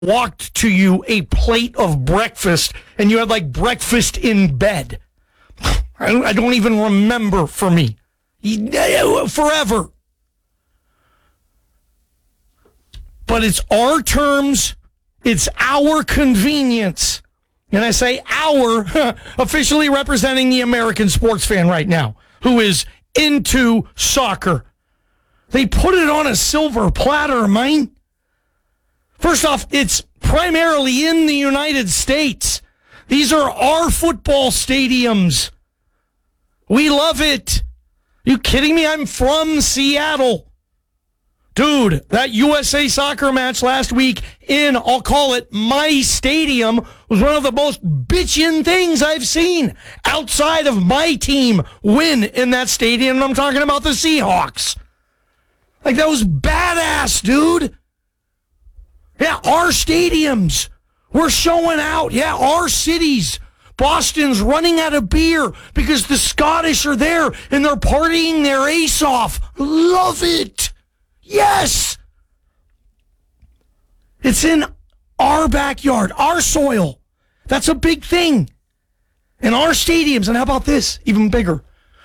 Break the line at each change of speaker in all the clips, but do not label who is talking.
walked to you a plate of breakfast and you had like breakfast in bed. I don't even remember for me. Forever. But it's our terms. It's our convenience. And I say our, officially representing the American sports fan right now, who is into soccer. They put it on a silver platter, man. First off, it's primarily in the United States. These are our football stadiums. We love it. You kidding me? I'm from Seattle. Dude, that USA soccer match last week in, I'll call it, my stadium was one of the most bitchin' things I've seen outside of my team win in that stadium. And I'm talking about the Seahawks. Like, that was badass, dude. Yeah, our stadiums. We're showing out. Yeah, our cities. Boston's running out of beer because the Scottish are there and they're partying their ace off. Love it. Yes. It's in our backyard, our soil. That's a big thing. And our stadiums, and how about this? Even bigger.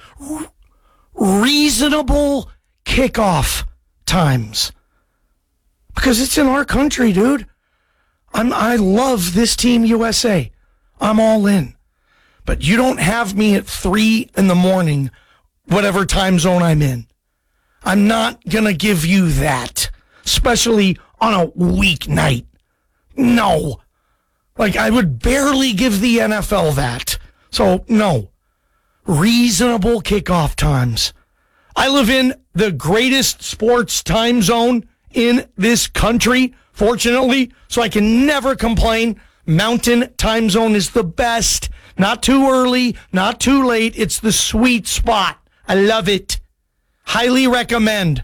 Reasonable kickoff times. Because it's in our country, dude. I love this team USA. I'm all in. But you don't have me at 3 a.m, whatever time zone I'm in. I'm not going to give you that, especially on a weeknight. No. Like, I would barely give the NFL that. So, no. Reasonable kickoff times. I live in the greatest sports time zone in this country, fortunately, so I can never complain. Mountain time zone is the best. Not too early, not too late. It's the sweet spot. I love it. Highly recommend.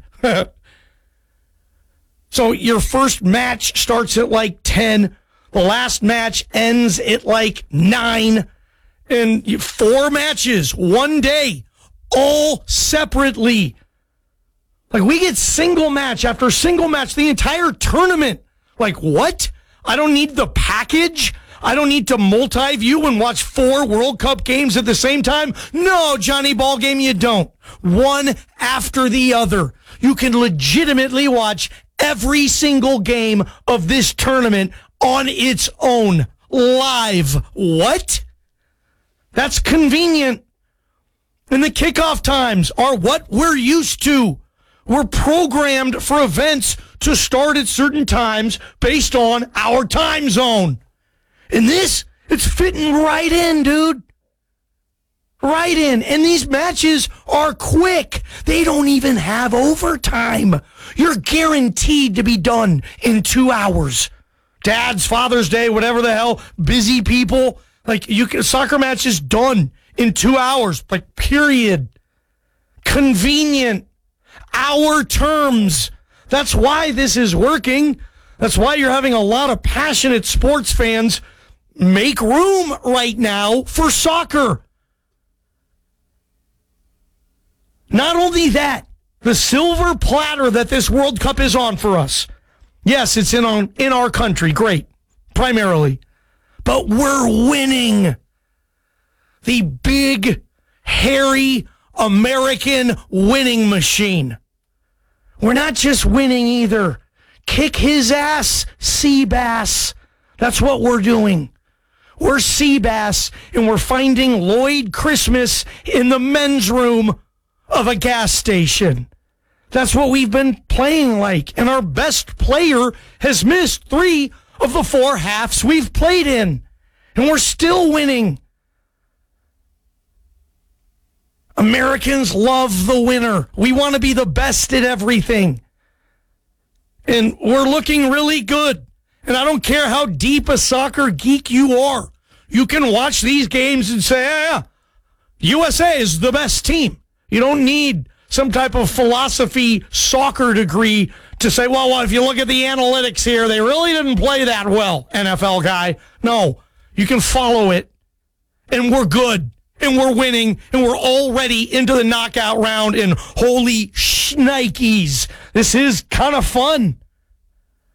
So your first match starts at like 10. The last match ends at like 9. And 4 matches, one day, all separately. Like, we get single match after single match, the entire tournament. Like, what? I don't need the package? I don't need to multi-view and watch 4 World Cup games at the same time? No, Johnny Ballgame, you don't. One after the other. You can legitimately watch every single game of this tournament on its own, live. What? That's convenient. And the kickoff times are what we're used to. We're programmed for events to start at certain times based on our time zone. And this, it's fitting right in, dude. Right in. And these matches are quick. They don't even have overtime. You're guaranteed to be done in 2 hours. Dad's, Father's Day, whatever the hell, busy people. Like, soccer match is done in 2 hours. Like, period. Convenient. Our terms. That's why this is working. That's why you're having a lot of passionate sports fans make room right now for soccer. Not only that, the silver platter that this World Cup is on for us. Yes, it's in our country. Great. Primarily. But we're winning. The big, hairy, American winning machine. We're not just winning either. Kick his ass, Seabass. That's what we're doing. We're Seabass, and we're finding Lloyd Christmas in the men's room of a gas station. That's what we've been playing like, and our best player has missed 3 of the 4 halves we've played in, and we're still winning. Americans love the winner. We want to be the best at everything. And we're looking really good. And I don't care how deep a soccer geek you are. You can watch these games and say, yeah, USA is the best team. You don't need some type of philosophy soccer degree to say, well, if you look at the analytics here, they really didn't play that well, NFL guy. No, you can follow it. And we're good. And we're winning, and we're already into the knockout round, and holy shnikes, this is kind of fun.